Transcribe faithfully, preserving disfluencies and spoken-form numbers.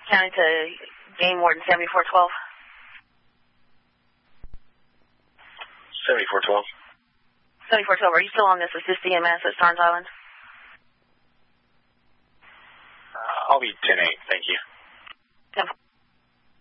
County to Game Warden seventy-four twelve. seventy-four twelve. seventy-four twelve, are you still on this assist E M S at Starnes Island? Uh, I'll be ten eight, thank you.